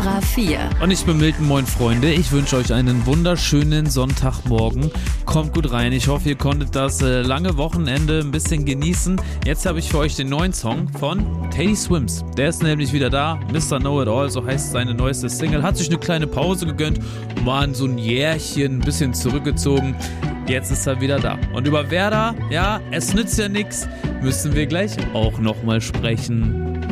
Ora 4. Und ich bin Milton, moin Freunde. Ich wünsche euch einen wunderschönen Sonntagmorgen. Kommt gut rein. Ich hoffe, ihr konntet das lange Wochenende ein bisschen genießen. Jetzt habe ich für euch den neuen Song von Teddy Swims. Der ist nämlich wieder da. Mr. Know It All, so heißt seine neueste Single. Hat sich eine kleine Pause gegönnt und war in so ein Jährchen ein bisschen zurückgezogen. Jetzt ist er wieder da. Und über Werder, ja, es nützt ja nichts, müssen wir gleich auch nochmal sprechen.